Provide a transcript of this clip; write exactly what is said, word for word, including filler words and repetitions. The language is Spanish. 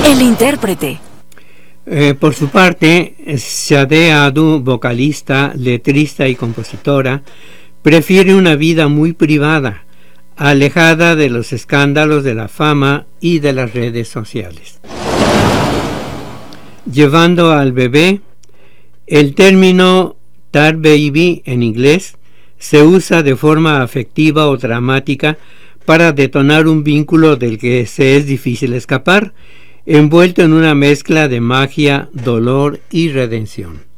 El intérprete. Eh, por su parte, Sade Adu, vocalista, letrista y compositora, prefiere una vida muy privada, alejada de los escándalos de la fama y de las redes sociales. Llevando al bebé, el término tar baby en inglés se usa de forma afectiva o dramática para detonar un vínculo del que se es difícil escapar, envuelto en una mezcla de magia, dolor y redención.